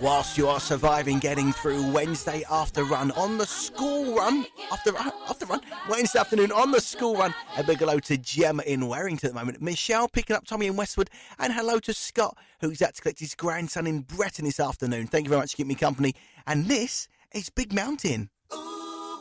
whilst you are surviving, getting through Wednesday after run on the school run, after run, Wednesday afternoon on the school run. A big hello to Gemma in Warrington at the moment, Michelle picking up Tommy in Westwood, and hello to Scott, who's out to collect his grandson in Breton this afternoon. Thank you very much for keeping me company. And this is Big Mountain.